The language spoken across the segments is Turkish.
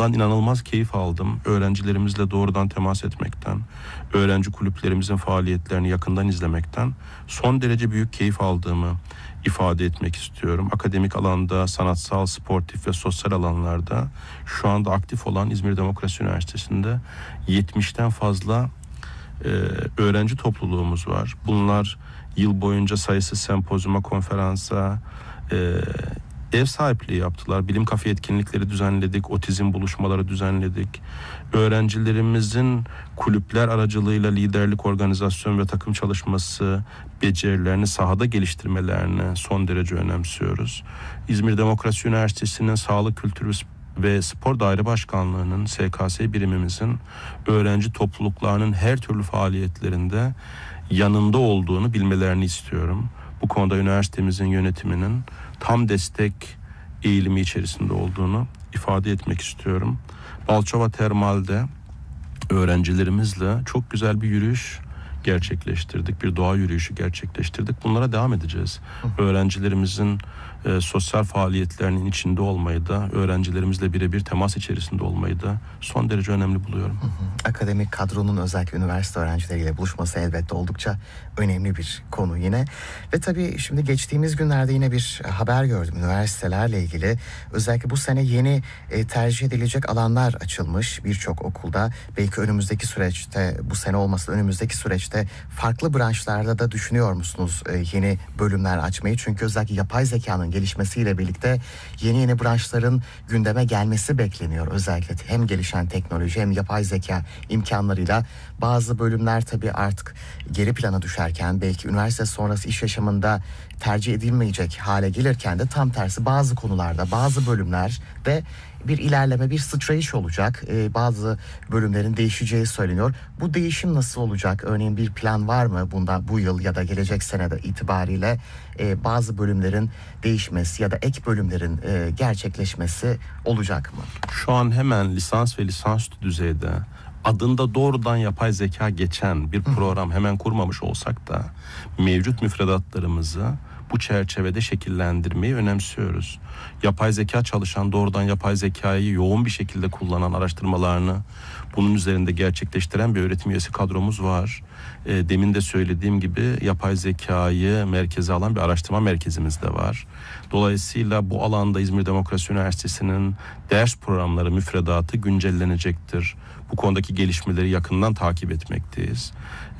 Bundan inanılmaz keyif aldım. Öğrencilerimizle doğrudan temas etmekten, öğrenci kulüplerimizin faaliyetlerini yakından izlemekten son derece büyük keyif aldığımı ifade etmek istiyorum. Akademik alanda, sanatsal, sportif ve sosyal alanlarda şu anda aktif olan İzmir Demokrasi Üniversitesi'nde 70'ten fazla öğrenci topluluğumuz var. Bunlar yıl boyunca sayısız sempozyuma, konferansa ev sahipliği yaptılar. Bilim kafe etkinlikleri düzenledik, otizm buluşmaları düzenledik. Öğrencilerimizin kulüpler aracılığıyla liderlik, organizasyon ve takım çalışması becerilerini sahada geliştirmelerini son derece önemsiyoruz. İzmir Demokrasi Üniversitesi'nin Sağlık, Kültür ve Spor Daire Başkanlığı'nın, SKS birimimizin öğrenci topluluklarının her türlü faaliyetlerinde yanında olduğunu bilmelerini istiyorum. Bu konuda üniversitemizin yönetiminin tam destek eğilimi içerisinde olduğunu ifade etmek istiyorum. Balçova Termal'de öğrencilerimizle çok güzel bir yürüyüş gerçekleştirdik. Bir doğa yürüyüşü gerçekleştirdik. Bunlara devam edeceğiz. Öğrencilerimizin sosyal faaliyetlerinin içinde olmayı da, öğrencilerimizle birebir temas içerisinde olmayı da son derece önemli buluyorum. Akademik kadronun özellikle üniversite öğrencileriyle buluşması elbette oldukça önemli bir konu yine. Ve tabii şimdi geçtiğimiz günlerde yine bir haber gördüm üniversitelerle ilgili. Özellikle bu sene yeni tercih edilecek alanlar açılmış birçok okulda. Belki önümüzdeki süreçte, bu sene olmasa önümüzdeki süreçte farklı branşlarda da düşünüyor musunuz yeni bölümler açmayı? Çünkü özellikle yapay zekanın gelişmesiyle birlikte yeni branşların gündeme gelmesi bekleniyor. Özellikle hem gelişen teknoloji hem yapay zeka imkanlarıyla bazı bölümler tabii artık geri plana düşerken, belki üniversite sonrası iş yaşamında tercih edilmeyecek hale gelirken de tam tersi bazı konularda, bazı bölümlerde bir ilerleme, bir sıçrayış olacak. Bazı bölümlerin değişeceği söyleniyor. Bu değişim nasıl olacak? Örneğin bir plan var mı bu yıl ya da gelecek senede itibariyle bazı bölümlerin değişmesi ya da ek bölümlerin gerçekleşmesi olacak mı? Şu an hemen lisans ve lisansüstü düzeyde adında doğrudan yapay zeka geçen bir program hemen kurmamış olsak da mevcut müfredatlarımızı bu çerçevede şekillendirmeyi önemsiyoruz. Yapay zeka çalışan, doğrudan yapay zekayı yoğun bir şekilde kullanan, araştırmalarını bunun üzerinde gerçekleştiren bir öğretim üyesi kadromuz var. Demin de söylediğim gibi yapay zekayı merkeze alan bir araştırma merkezimiz de var. Dolayısıyla bu alanda İzmir Demokrasi Üniversitesi'nin ders programları, müfredatı güncellenecektir. Bu konudaki gelişmeleri yakından takip etmekteyiz.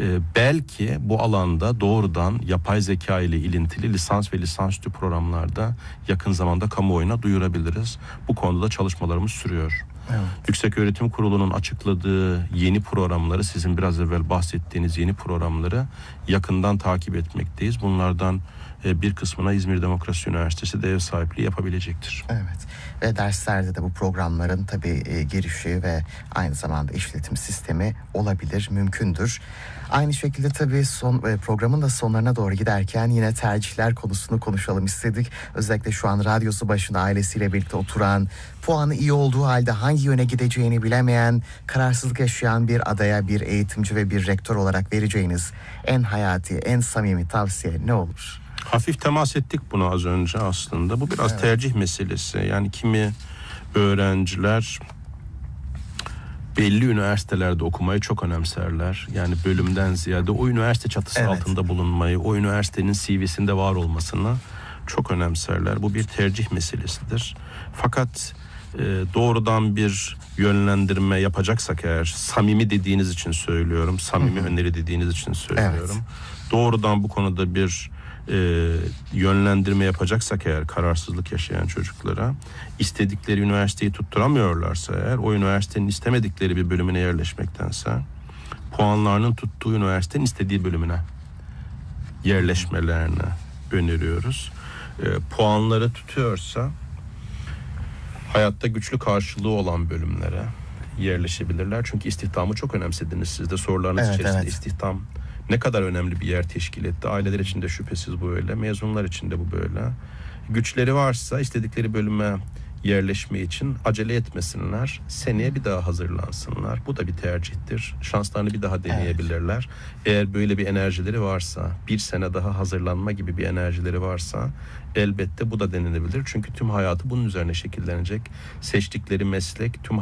Belki bu alanda doğrudan yapay zeka ile ilintili lisans ve lisansüstü programlarda yakın zamanda kamuoyuna duyurabiliriz. Bu konuda da çalışmalarımız sürüyor. Evet. Yükseköğretim Kurulu'nun açıkladığı yeni programları, sizin biraz evvel bahsettiğiniz yeni programları yakından takip etmekteyiz. Bunlardan bir kısmına İzmir Demokrasi Üniversitesi de ev sahipliği yapabilecektir. Evet. Ve derslerde de bu programların tabii girişi ve aynı zamanda işletim sistemi olabilir, mümkündür. Aynı şekilde tabii programın da sonlarına doğru giderken yine tercihler konusunu konuşalım istedik. Özellikle şu an radyosu başında ailesiyle birlikte oturan, puanı iyi olduğu halde hangi yöne gideceğini bilemeyen, kararsızlık yaşayan bir adaya, bir eğitimci ve bir rektör olarak vereceğiniz en hayati, en samimi tavsiye ne olur? Hafif temas ettik buna az önce aslında. Bu biraz tercih meselesi. Yani kimi öğrenciler belli üniversitelerde okumayı çok önemserler. Yani bölümden ziyade o üniversite çatısı altında bulunmayı, o üniversitenin CV'sinde var olmasını çok önemserler. Bu bir tercih meselesidir. Fakat doğrudan bir yönlendirme yapacaksak eğer, samimi dediğiniz için söylüyorum, samimi öneri dediğiniz için söylüyorum. Doğrudan bu konuda bir yönlendirme yapacaksak eğer kararsızlık yaşayan çocuklara, istedikleri üniversiteyi tutturamıyorlarsa eğer, o üniversitenin istemedikleri bir bölümüne yerleşmektense puanlarının tuttuğu üniversitenin istediği bölümüne yerleşmelerini öneriyoruz. Puanları tutuyorsa hayatta güçlü karşılığı olan bölümlere yerleşebilirler. Çünkü istihdamı çok önemsediniz siz de sorularınız içerisinde. İstihdam ne kadar önemli bir yer teşkil etti. Aileler için de şüphesiz bu öyle. Mezunlar için de bu böyle. Güçleri varsa istedikleri bölüme yerleşme için acele etmesinler. Seneye bir daha hazırlansınlar. Bu da bir tercihtir. Şanslarını bir daha deneyebilirler. Eğer böyle bir enerjileri varsa, bir sene daha hazırlanma gibi bir enerjileri varsa elbette bu da denenebilir. Çünkü tüm hayatı bunun üzerine şekillenecek. Seçtikleri meslek tüm